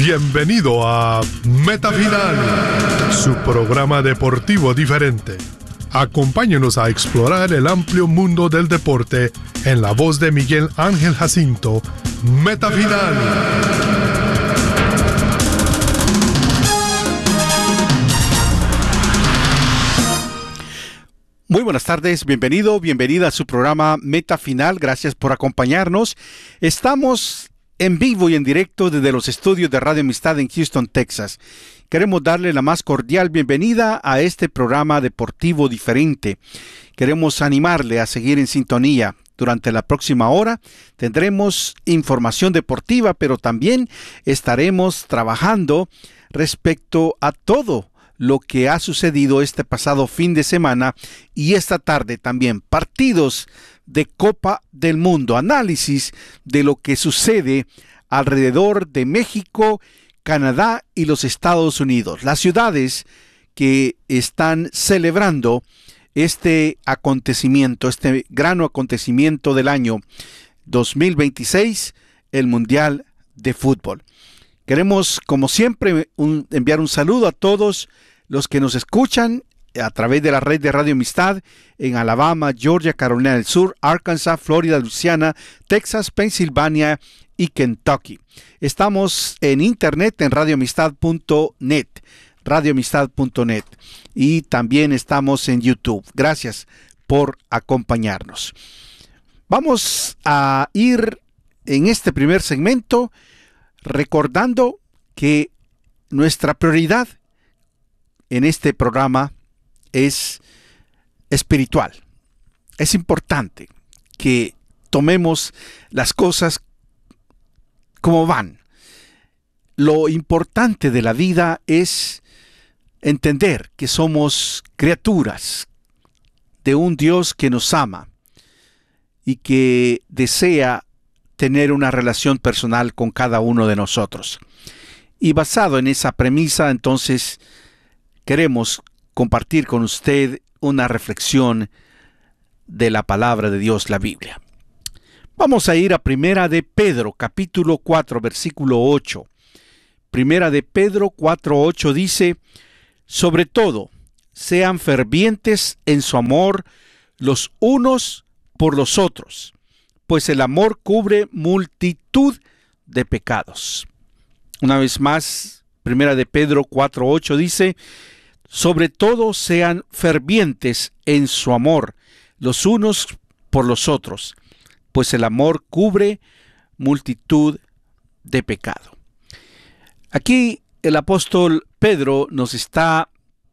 Bienvenido a Meta Final, su programa deportivo diferente. Acompáñenos a explorar el amplio mundo del deporte en la voz de Miguel Ángel Jacinto. Meta Final. Muy buenas tardes, bienvenida a su programa Meta Final. Gracias por acompañarnos. Estamos en vivo y en directo desde los estudios de Radio Amistad en Houston, Texas. Queremos darle la más cordial bienvenida a este programa deportivo diferente. Queremos animarle a seguir en sintonía. Durante la próxima hora tendremos información deportiva, pero también estaremos trabajando respecto a todo lo que ha sucedido este pasado fin de semana y esta tarde también. Partidos de Copa del Mundo, análisis de lo que sucede alrededor de México, Canadá y los Estados Unidos. Las ciudades que están celebrando este acontecimiento, este gran acontecimiento del año 2026, el Mundial de Fútbol. Queremos, como siempre, enviar un saludo a todos los que nos escuchan a través de la red de Radio Amistad en Alabama, Georgia, Carolina del Sur, Arkansas, Florida, Luisiana, Texas, Pensilvania y Kentucky. Estamos en internet en radioamistad.net, radioamistad.net, y también estamos en YouTube. Gracias por acompañarnos. Vamos a ir en este primer segmento recordando que nuestra prioridad en este programa es espiritual. Es importante que tomemos las cosas como van. Lo importante de la vida es entender que somos criaturas de un Dios que nos ama y que desea tener una relación personal con cada uno de nosotros. Y basado en esa premisa, entonces, queremos compartir con usted una reflexión de la palabra de Dios, la Biblia. Vamos a ir a Primera de Pedro, capítulo 4, versículo 8. Primera de Pedro 4:8 dice: sobre todo, sean fervientes en su amor los unos por los otros, pues el amor cubre multitud de pecados. Una vez más, Primera de Pedro 4:8 dice: sobre todo sean fervientes en su amor los unos por los otros, pues el amor cubre multitud de pecado. Aquí el apóstol Pedro nos está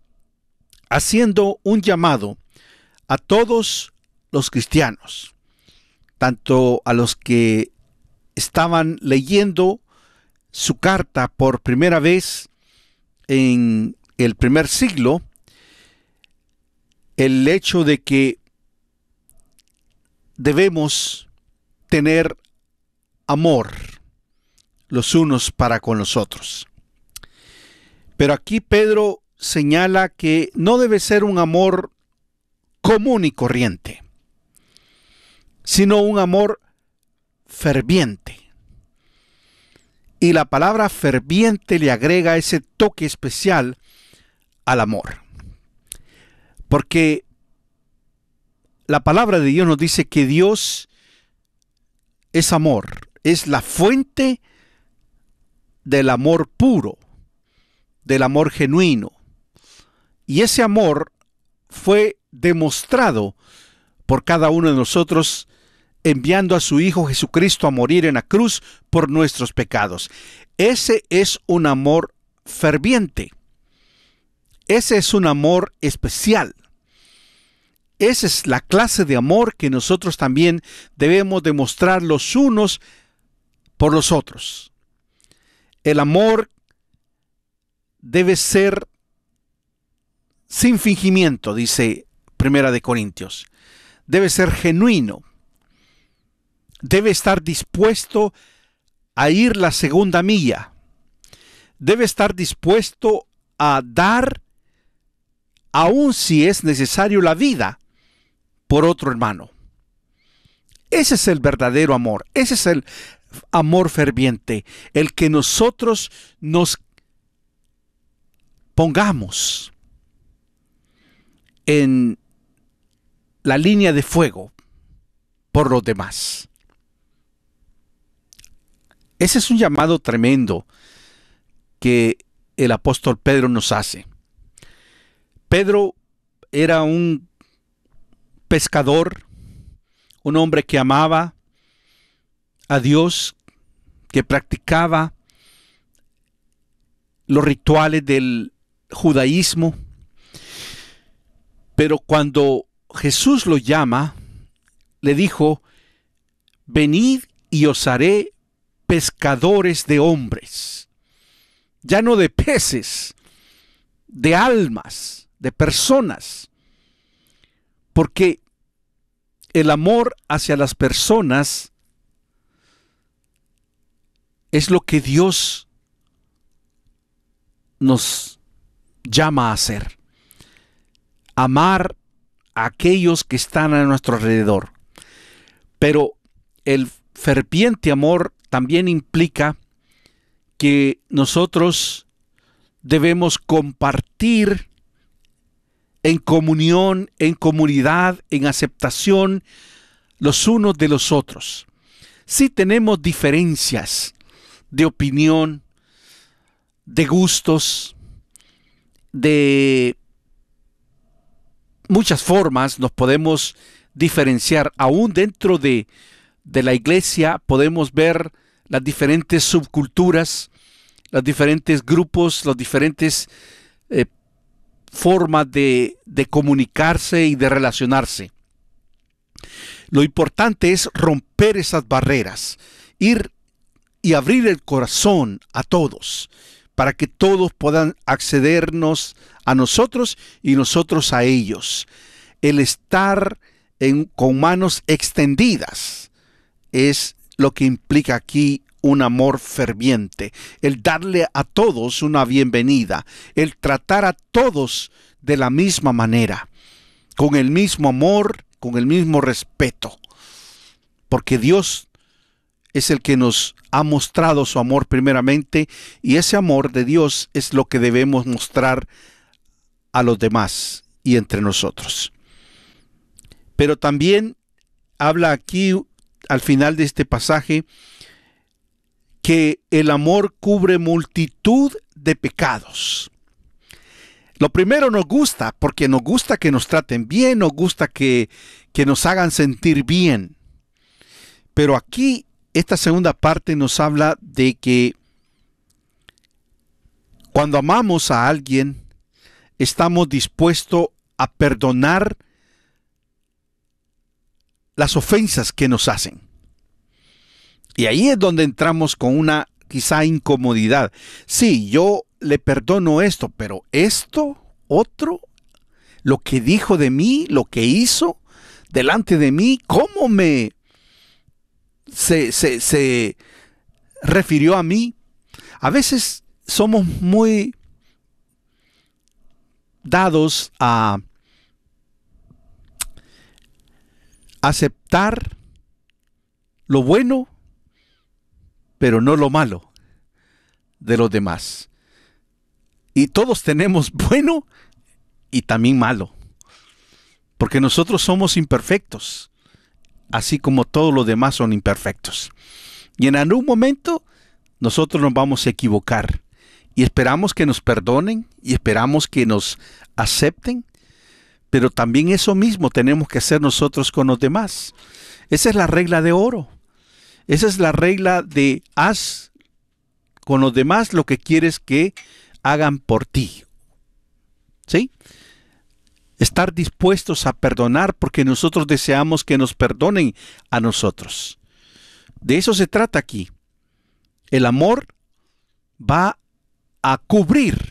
haciendo un llamado a todos los cristianos, tanto a los que estaban leyendo su carta por primera vez en el primer siglo, el hecho de que debemos tener amor los unos para con los otros. Pero aquí Pedro señala que no debe ser un amor común y corriente, sino un amor ferviente. Y la palabra ferviente le agrega ese toque especial al amor. Porque la palabra de Dios nos dice que Dios es amor, es la fuente del amor puro, del amor genuino. Y ese amor fue demostrado por cada uno de nosotros enviando a su Hijo Jesucristo a morir en la cruz por nuestros pecados. Ese es un amor ferviente. Ese es un amor especial. Esa es la clase de amor que nosotros también debemos demostrar los unos por los otros. El amor debe ser sin fingimiento, dice Primera de Corintios. Debe ser genuino. Debe estar dispuesto a ir la segunda milla. Debe estar dispuesto a dar, aun si es necesario, la vida por otro hermano. Ese es el verdadero amor. Ese es el amor ferviente, el que nosotros nos pongamos en la línea de fuego por los demás. Ese es un llamado tremendo que el apóstol Pedro nos hace. Pedro era un pescador, un hombre que amaba a Dios, que practicaba los rituales del judaísmo, pero cuando Jesús lo llama, le dijo: venid y os haré pescadores de hombres, ya no de peces, de almas, de personas, porque el amor hacia las personas es lo que Dios nos llama a hacer. Amar a aquellos que están a nuestro alrededor. Pero el ferviente amor también implica que nosotros debemos compartir en comunión, en comunidad, en aceptación los unos de los otros. Sí tenemos diferencias de opinión, de gustos, de muchas formas nos podemos diferenciar. Aún dentro de la iglesia podemos ver las diferentes subculturas, los diferentes grupos, las diferentes formas de comunicarse y de relacionarse. Lo importante es romper esas barreras, ir y abrir el corazón a todos, para que todos puedan accedernos a nosotros y nosotros a ellos. El estar con manos extendidas es lo que implica aquí un amor ferviente, el darle a todos una bienvenida, el tratar a todos de la misma manera, con el mismo amor, con el mismo respeto, porque Dios es el que nos ha mostrado su amor primeramente, y ese amor de Dios es lo que debemos mostrar a los demás y entre nosotros. Pero también habla aquí al final de este pasaje que el amor cubre multitud de pecados. Lo primero nos gusta, porque nos gusta que nos traten bien, nos gusta que nos hagan sentir bien. Pero aquí esta segunda parte nos habla de que cuando amamos a alguien, estamos dispuestos a perdonar las ofensas que nos hacen. Y ahí es donde entramos con una quizá incomodidad. Sí, yo le perdono esto, pero esto, otro, lo que dijo de mí, lo que hizo delante de mí, cómo se refirió a mí. A veces somos muy dados a aceptar lo bueno, pero no lo malo de los demás. Y todos tenemos bueno y también malo, porque nosotros somos imperfectos, así como todos los demás son imperfectos. Y en algún momento nosotros nos vamos a equivocar y esperamos que nos perdonen y esperamos que nos acepten, pero también eso mismo tenemos que hacer nosotros con los demás. Esa es la regla de oro. Esa es la regla de haz con los demás lo que quieres que hagan por ti. ¿Sí? Estar dispuestos a perdonar porque nosotros deseamos que nos perdonen a nosotros. De eso se trata aquí. El amor va a cubrir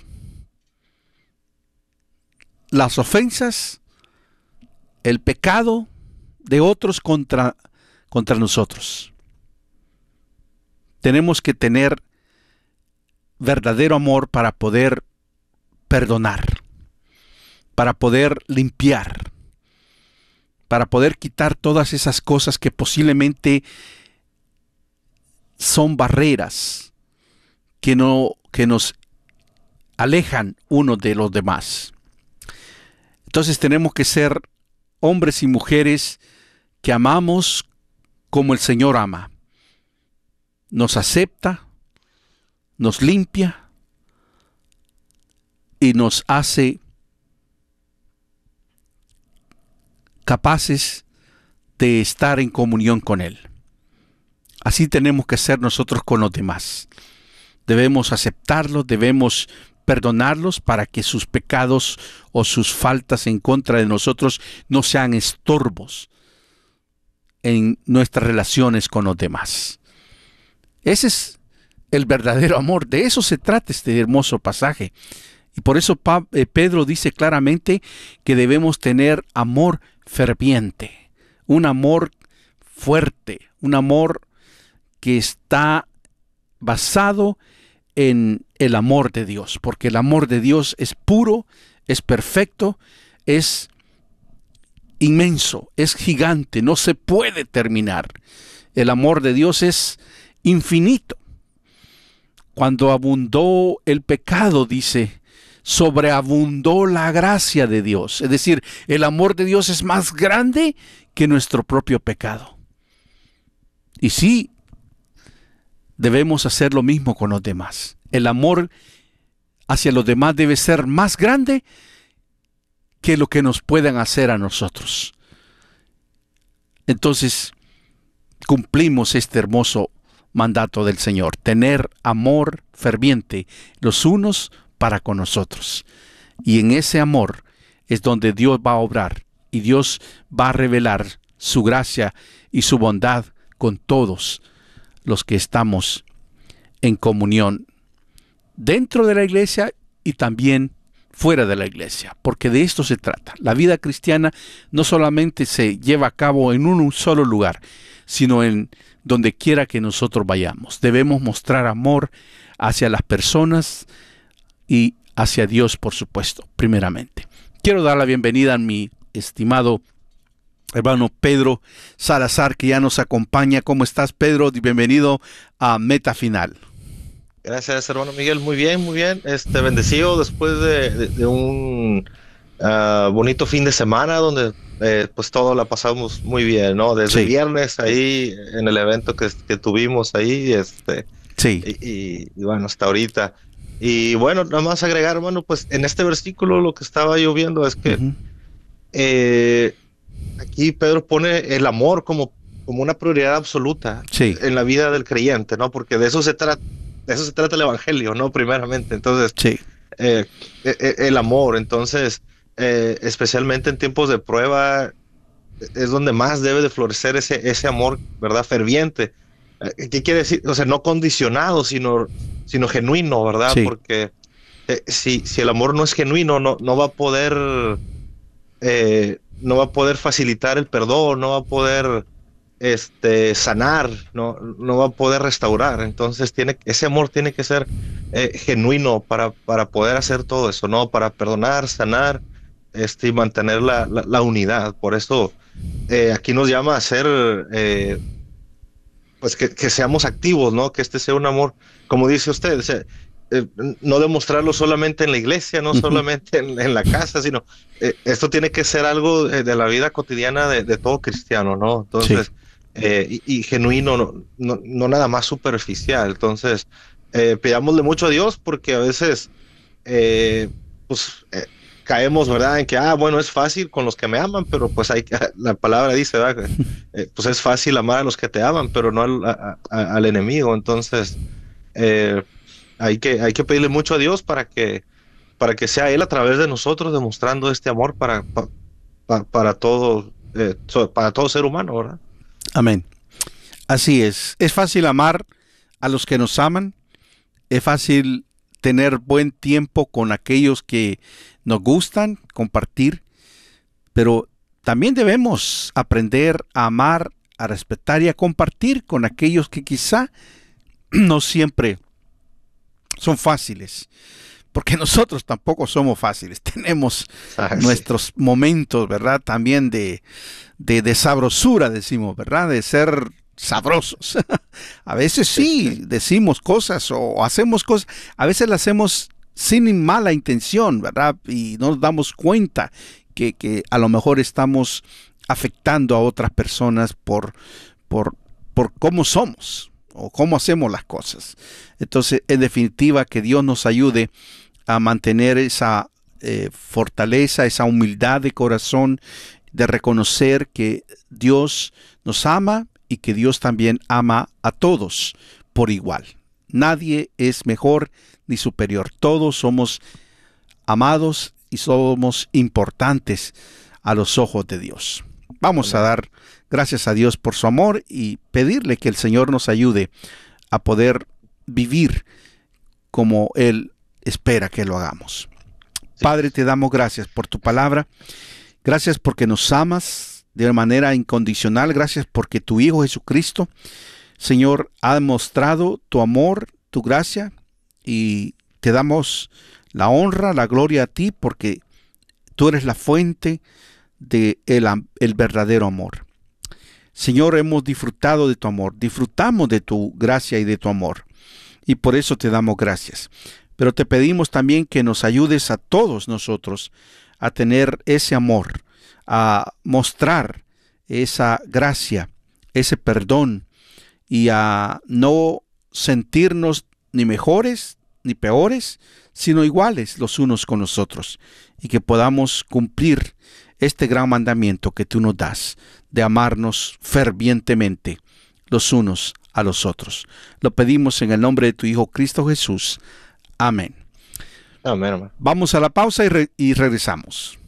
las ofensas, el pecado de otros contra nosotros. Tenemos que tener verdadero amor para poder perdonar, para poder limpiar, para poder quitar todas esas cosas que posiblemente son barreras que nos alejan unos de los demás. Entonces tenemos que ser hombres y mujeres que amamos como el Señor ama. Nos acepta, nos limpia y nos hace capaces de estar en comunión con Él. Así tenemos que ser nosotros con los demás. Debemos aceptarlos, debemos perdonarlos para que sus pecados o sus faltas en contra de nosotros no sean estorbos en nuestras relaciones con los demás. Ese es el verdadero amor. De eso se trata este hermoso pasaje. Y por eso Pedro dice claramente que debemos tener amor ferviente, un amor fuerte, un amor que está basado en el amor de Dios, porque el amor de Dios es puro, es perfecto, es inmenso, es gigante, no se puede terminar. El amor de Dios es infinito. Cuando abundó el pecado, dice, sobreabundó la gracia de Dios. Es decir, el amor de Dios es más grande que nuestro propio pecado. Y sí, debemos hacer lo mismo con los demás. El amor hacia los demás debe ser más grande que lo que nos puedan hacer a nosotros. Entonces, cumplimos este hermoso mandato del Señor, tener amor ferviente los unos para con nosotros. Y en ese amor es donde Dios va a obrar y Dios va a revelar su gracia y su bondad con todos los que estamos en comunión dentro de la iglesia y también fuera de la iglesia, porque de esto se trata. La vida cristiana no solamente se lleva a cabo en un solo lugar, sino en donde quiera que nosotros vayamos. Debemos mostrar amor hacia las personas y hacia Dios, por supuesto, primeramente. Quiero dar la bienvenida a mi estimado hermano Pedro Salazar, que ya nos acompaña. ¿Cómo estás, Pedro? Bienvenido a Meta Final. Gracias, hermano Miguel. Muy bien, muy bien. Bendecido después de un bonito fin de semana donde pues todo la pasamos muy bien, ¿no? Desde el viernes ahí en el evento que tuvimos ahí, y bueno, hasta ahorita. Y bueno, nada más agregar, hermano, pues en este versículo lo que estaba yo viendo es que aquí Pedro pone el amor como una prioridad absoluta en la vida del creyente, ¿no? Porque de eso se trata el evangelio, ¿no? Primeramente. Entonces, el amor, entonces, especialmente en tiempos de prueba, es donde más debe de florecer ese amor, ¿verdad? Ferviente. ¿Qué quiere decir? O sea, no condicionado, sino genuino, ¿verdad? Sí. Porque si el amor no es genuino, no va a poder facilitar el perdón, no va a poder sanar, no va a poder restaurar. Entonces ese amor tiene que ser genuino para poder hacer todo eso, ¿no? Para perdonar, sanar, y mantener la unidad. Por eso aquí nos llama a ser pues que seamos activos, ¿no? Que sea un amor, como dice usted, o sea, no demostrarlo solamente en la iglesia, no solamente en la casa, sino esto tiene que ser algo de la vida cotidiana de todo cristiano, ¿no? Entonces, y genuino, no nada más superficial. Entonces, pidámosle mucho a Dios, porque a veces caemos, ¿verdad? En que, bueno, es fácil con los que me aman, pero pues la palabra dice, ¿verdad? Pues es fácil amar a los que te aman, pero no al enemigo. Entonces, hay que pedirle mucho a Dios para que sea Él a través de nosotros demostrando este amor para todo ser humano, ¿verdad? Amén. Así es. Es fácil amar a los que nos aman. Es fácil tener buen tiempo con aquellos que nos gustan, compartir. Pero también debemos aprender a amar, a respetar y a compartir con aquellos que quizá no siempre son fáciles, porque nosotros tampoco somos fáciles. Tenemos nuestros momentos, ¿verdad? También de sabrosura, decimos, ¿verdad? De ser sabrosos. A veces sí decimos cosas o hacemos cosas, a veces las hacemos sin mala intención, ¿verdad? Y no nos damos cuenta que a lo mejor estamos afectando a otras personas por cómo somos o cómo hacemos las cosas. Entonces, en definitiva, que Dios nos ayude a mantener esa fortaleza, esa humildad de corazón, de reconocer que Dios nos ama y que Dios también ama a todos por igual. Nadie es mejor ni superior. Todos somos amados y somos importantes a los ojos de Dios. Vamos a dar gracias a Dios por su amor y pedirle que el Señor nos ayude a poder vivir como Él espera que lo hagamos. Padre, te damos gracias por tu palabra. Gracias porque nos amas de manera incondicional. Gracias porque tu Hijo Jesucristo, Señor, ha demostrado tu amor, tu gracia, y te damos la honra, la gloria a ti, porque tú eres la fuente de el verdadero amor. Señor, hemos disfrutado de tu amor, disfrutamos de tu gracia y de tu amor, y por eso te damos gracias. Pero te pedimos también que nos ayudes a todos nosotros a tener ese amor, a mostrar esa gracia, ese perdón, y a no sentirnos ni mejores ni peores, sino iguales los unos con los otros, y que podamos cumplir este gran mandamiento que tú nos das, de amarnos fervientemente los unos a los otros. Lo pedimos en el nombre de tu Hijo Cristo Jesús. Amén. Amén, hermano. Vamos a la pausa y regresamos.